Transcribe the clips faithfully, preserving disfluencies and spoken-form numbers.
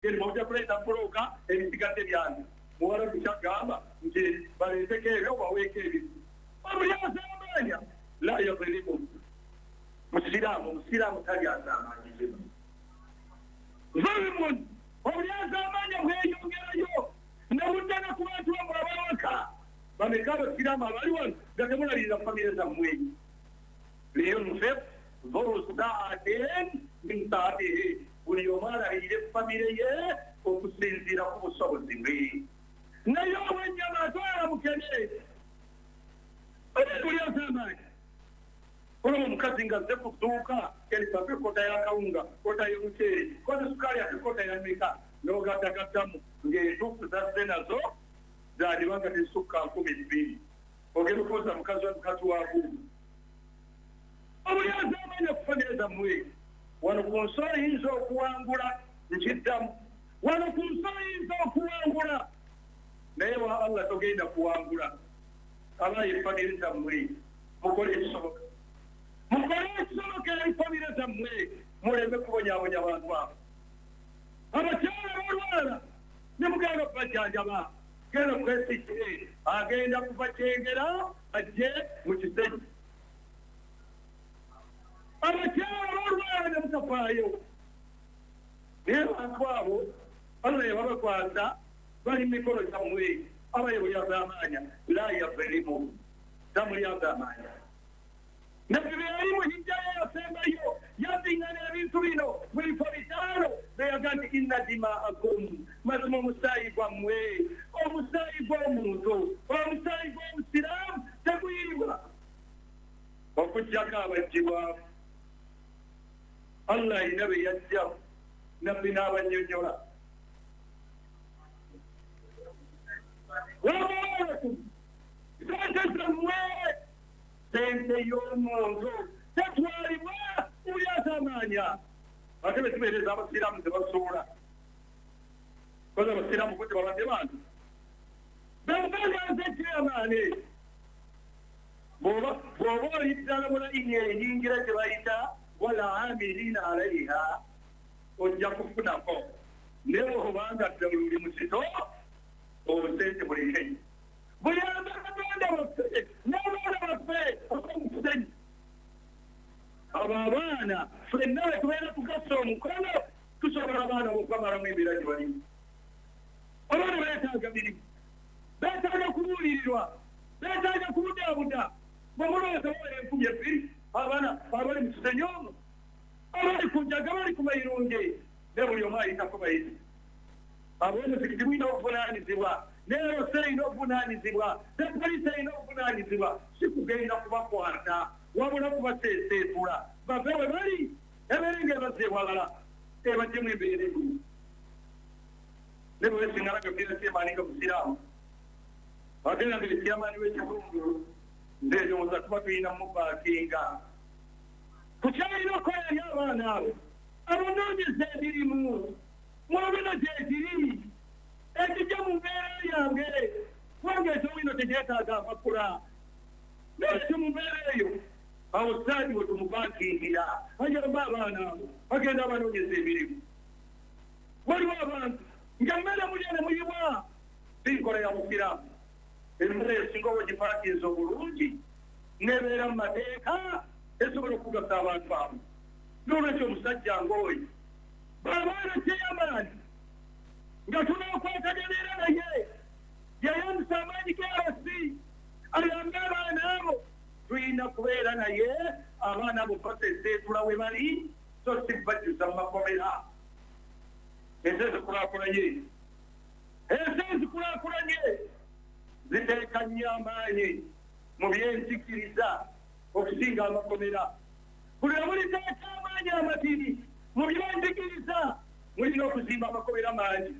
ngeri mojja kuleeta buloka ebisigadde byange muwala kukyagamba nti baleeteko ebyo baweeko ebiri omuli azaamanya la yadhirimu musiraamu omusiraamu tali azaamanyizibwa zulimun omuli azaamanya bweyongerayo nabuddana ku bantu bamulabawaka bameka abasiraamu abali wano nga temulalirira famire zammwe liyunfik dhu sa'atin min sa'atihi buli omu alalirire famire ye okusinziira ku busobozi bwe naye obwennyama atwala mukene buli azaamanya olaba omukazi nga azze ku dduuka eripape kota ya kawunga kota y'omuceeri kota sukaali ate kota ya meka n'ogattagattamu ng'entuufu zazze nazo zaalibanga tesukka nkumi bbiri ogenda okubuuza mukazi wa mukazi wabuumu obuli azaamanya ku famire zammwe wano ku nsi oyinza okuwangula nkiddamu wano ku nsi oyinza okuwangula naye wa allah togenda kuwangula abaye famire zammwe mukole ekisoboka mukole ekisoboka eri famire zammwe muleme kubonyaabonya abantu abo abakyala bolwala ne mugenda kubajjanjaba genda kwesikire agenda kuva kyengera ajje mu kisenyi abakyala bolwala ne mutafaayo naye abantu abo allah yababakwasa bali mikono gyammwe abayoboyazaamanya la yadhirimu tamulyazaamanya nabbi bwe yali mu hijjayo yasembayo yaziŋŋana ebintu bino mu bifo bitaano beyaga nti inna dimaakum mazima omusaayi gwammwe omusaayi gw'omuntu omusaayi gw'omusiraamu teguyibwa okuggyako abaggyibwamu allah alina be yajjamu nabbi n'abannyonnyola wamalakum sente zammwe sente y'omuntu tetwalibwa buli azaamanya ate betubeereza abasiraamu tebasuula koza abasiraamu kuti babadde bantu bebaganze kyamaani bw'oba oliddala mulayini eyingira gye bayita wala amilina alaiha ojja kufunako naye obanga ddaluli musito obusente bulikenyi buyamba katonda waffe n'abaana baffe omusenyi abo abaana ffenna we tubeera tugassa omukono tusobola abaana bokwamalamu embeera gye balimu abaana beetaaga mirimu beetaaga kubuulirirwa beetaaga kubudaabuda bwemulowooza bawera enkumi ebbiri abaana abali mu kisenyi omwo abali ku njaga bali ku mayirunge ne buli omu ayitako bayizi ab'omuzikiti bulina obuvunaanyizibwa neero serina obuvunaanyizibwa ne poliisi erina obuvunaanyizibwa si kugenda kubakwata wabula kubaseeseetula bave we bali ebeere ng'ebazza ewalala ebajjemu embeera egumu ne bwe wesingana gabeera kyemaninga musiraamu agenda ngeri kyamaani w'ekitundu ndeerowooza tuba tulina mubaakinga tukyalina okukola eri abaana abo abanoonyeza emirimu mwabino gyekiri ekijja mu mbeera yange kubanga ekyowino tekyetaaga amakula naye mu mbeera eyo awo saadi we tumubankingira ajamba abaana abo bagenda abanoonyeza emirimu waliwo abantu nga mmere mulya ne muyibwa sinkola ya musiraamu emmere esinga obagipaakinza obulungi nebeera mu mateeka esobola okugasa abantu abo n'olwekyo omusajja ng'oyo bw'abaana kyeyamaani nga tunaakwataganira naye yayambisa amaanyi g'abasi ayambe abaana abo tulina kubeera naye abaana abo baseseetula we bali so si bajjuza mu makomera ensi ezikulaakulanye ensi ezikulaakulanye ziteeka nnyo amaanyi mu byenjigiriza okusinga amakomera buli omuliteeka amaanyi amatini mu byenjigiriza mulina okuzimba amakomera mangi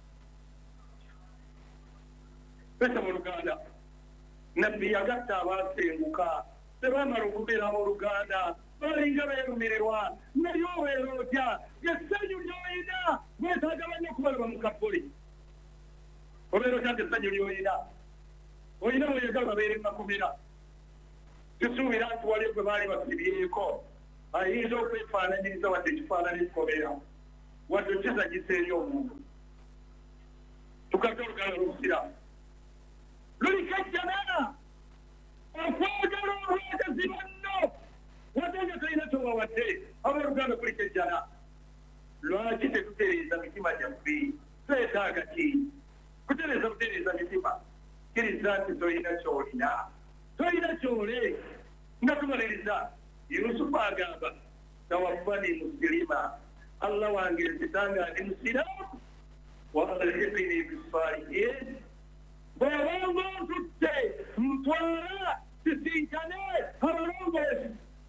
pesa mu luganda nabbi yagatta abaasenguka tebamala okubeera mu luganda balinga beerumirirwa naye obeera otya essanyu ly'olina gwetaaga bannyo okubalaba mu kapoli obeera otya nti essanyu ly'olina olina bweyagala babeere mu makomera tusuubira nti wali gwe baali basibyeko ayinza okwefaananyiriza wadde ekifaananyi kikomera wadde giseri omuntu tukate olugalo lw'obusiraamu lulikajjana okwagala olwagazi banno wadde nga tolina kyobawadde abooluganda kulikajjana lwaki tetutereeza mitima gyaffe twetaaga ki kutereeza butereeza mitima kiriza nti tolina kyolina tolina kyole nga tumaliriza yusufu agamba tawaffani muslima allah wange nzitanga ndi musiraamu waalhikini bisalihin bw'obanga ontutte ntwala sisinkane abalongoozi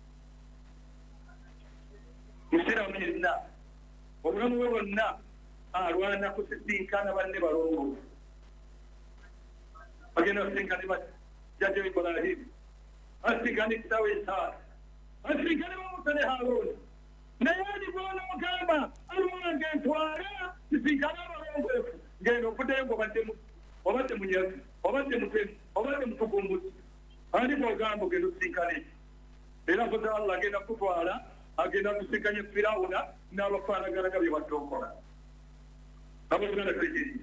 musiraamu yenna obulamu bwe bwonna alwana kusisinkana banne balongoozi bagenda basinkane jjajja ibulahimu asinkane kitaawe isaaka asinkane bamusa ne haruuni naye ali bw'onoogamba alwange ntwala sisinkane abalongoozi ngenda okuddeyo ng'obaddemu obadde munyazi obadde mutemu obadde mutugumbuzi ani bw'ogamba ogenda okusinkane era koze allah agenda kutwala agenda kusinkanya firawuna n'abafaanaganaga bye badde okola abaganda krigiri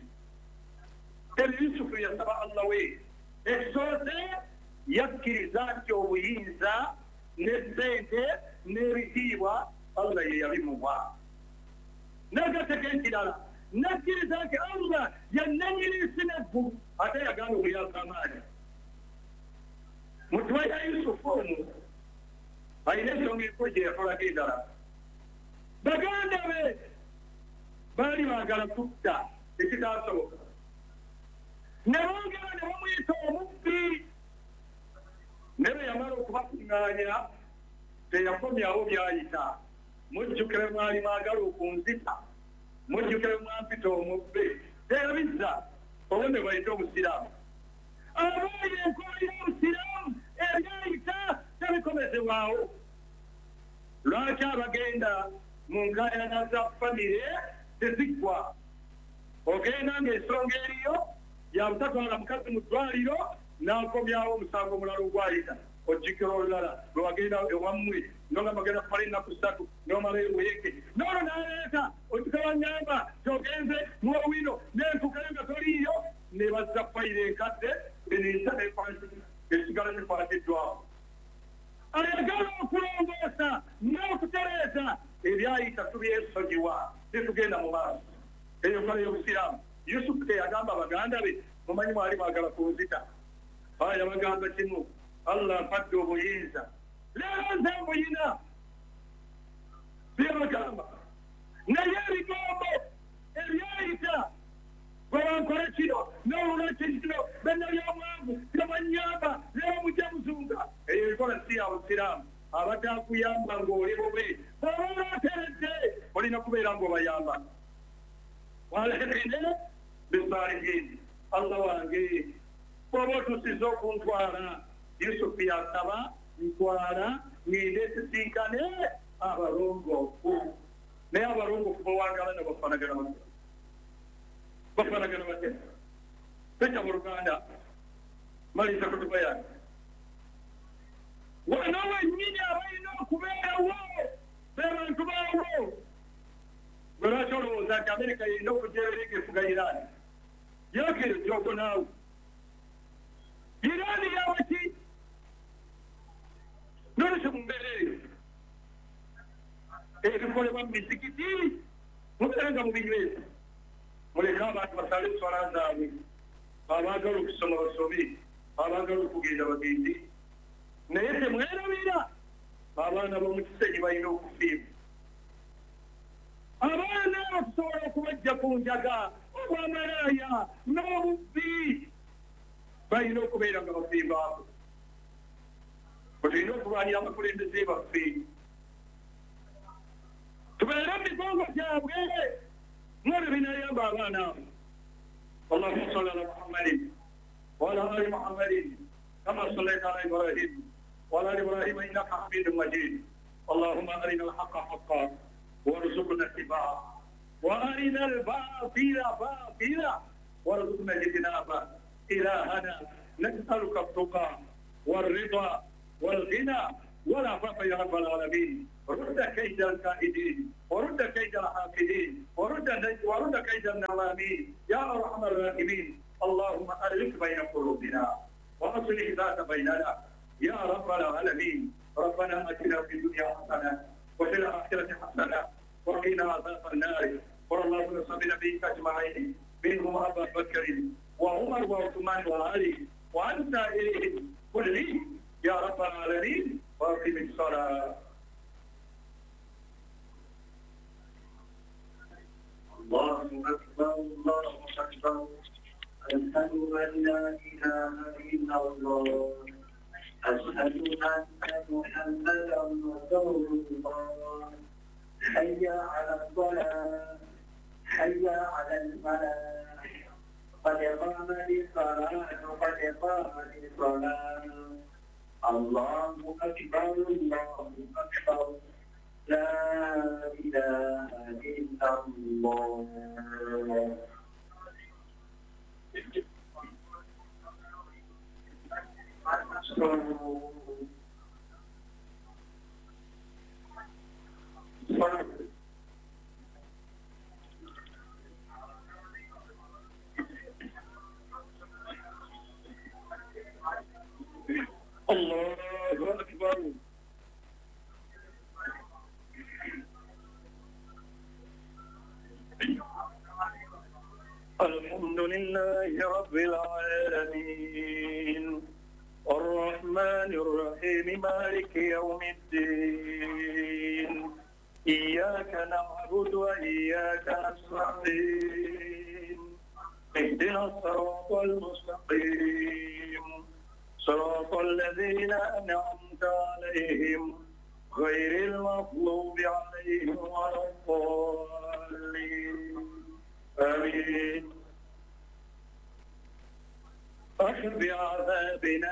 eri yusufu yasaba allah we ekisoose yakkiriza nti obuyinza n'essente n'ebitiibwa allah ye yabimuwa n'agateka ekirala nakkiriza nti allah yannanyini nsi n'eggulu ate yaganda obuyaka amaanyi mutuwa ya yusufu omu alina ensonga enkulu gye yakolaga endala baganda be baali baagala kutta ekitaasoboka ne bongera ne bamuyita omubbi ne bwe yamala okubakuŋŋaanya teyakomyawo byayita mujjukire mwali maagala okunzita mujjukire mwampita omubbe teyabizza obo ne bayita obusiraamu abaayi enkola y'obusiraamu ebyayita tebikomezebwawo lwaki abagenda mu nkaayana za famire teziggwa ogenda ng'ensonga eriyo yabutatwala mukazi mu ddwaliro n'akomyawo omusango omulala ogwayita ojjukira olulala lwe wagenda ewammwe nonga bagenda kumala ennaku ssatu n'omalayo weeke noono n'aleeta otukabanyamba togenze muwawino n'entukayo nga toliiyo ne bazza fayiro enkadde enisa esigala zikwatiddwawo ayagala okulongoosa n'okutereeza ebyayita tubyesonyiwa tetugenda mu maaso eyo nkola y'obusiraamu yusufu teyagamba baganda be mumanyi mwali mwagala kunzita aya bagamba kimu allah mpadde obuyinza leero nze mbuyina byebagamba naye ebigambo ebyayita gwe bankole kino n'olulaki kino bennabyomwangu tebanyamba leero mujja muzunga eyo enkola si ya busiraamu abatakuyamba ng'oli bubi bw'oba olaateredde olina kubeera ng'obayamba walekine bisalihin allah wange bw'oba otusiza okuntwala yusufu yasaba ntwala ngende sisinkane abalongoofu naye abalongoofu bawagala ne bafanagana batya bafanagana batya bekya mu luganda maliriza kutuba yange wano wennyini abalina okubeerawo be bantu baawo gwe lwaki olowooza nti amerika yirina okujeerega efuga iraani yogere gyoko naawe iraani yawaki nolese mu mbeera eyo ebikolebwa mu mizikiti mubeera nga mu binywezi muleke abantu basale enswala zaabwe abaagala okusoma basome abaagala okugenda bagende naye temwerabira abaana b'omukisenyi balina okufiibwa abaana abo tusobola okubajja ku njaga obwamalaaya n'obubbi balina okubeera nga bafiibwaako tulina okulwanira abakulembeze baffe tubeere mu migongo gyabwe mwebyo binayamba abaana abo allahumma salli ala muhammadin wa ala ali muhammadin kama sallaita ala ibrahim wa ala ali ibrahim innaka hamidun majid allahumma arina alhaqa haqqan warzuqna ittiba'a wa arina albatila batila warzuqna ijtinaba ilahana nas'aluka التقى والرضا والغنى والعفاف يا رب العالمين رد كيد الكائدين ورد كيد الحاقدين ورد ورد كيد النوامين يا ارحم الراحمين. اللهم الف بين قلوبنا واصلح ذات بيننا يا رب العالمين. ربنا اتنا في الدنيا حسنه وفي الاخره حسنه وقنا عذاب النار. والله صل بنبيك اجمعين منهم ابا بكر وعمر وعثمان وعلي وعن سائرهم كلهم يا رب العالمين. واقم الصلاه. الله اكبر الله اكبر. اشهد ان لا اله الا الله. اشهد ان محمدا رسول الله. حي على الصلاه حي على الفلاح قد قامت الصلاه قد قامت الصلاه. الله اكبر الله اكبر. لا إله إلا الله. الله أكبر. الحمد لله رب العالمين الرحمن الرحيم مالك يوم الدين إياك نعبد وإياك نستعين اهدنا الصراط المستقيم صراط الذين أنعمت عليهم غير المغضوب عليهم ولا الضالين. آمين. أخذ بعذابنا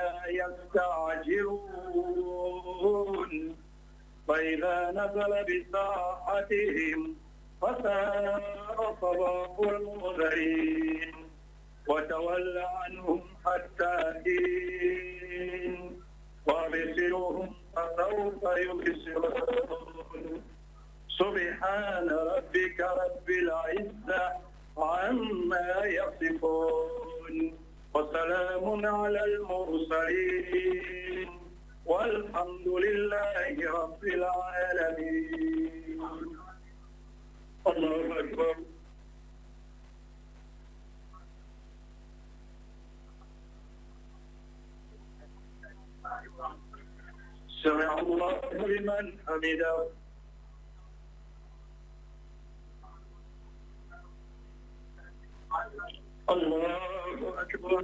يستعجلون فإذا نزل بساحتهم فساء صباح المنذرين وتول عنهم حتى حين وابصرهم فسوف يبصرون. سبحان ربك رب العزة عما يصفون وسلام على المرسلين والحمد لله رب العالمين. الله أكبر. سمع الله لمن حمده. الله أكبر.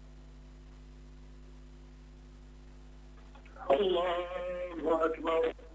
الله أكبر.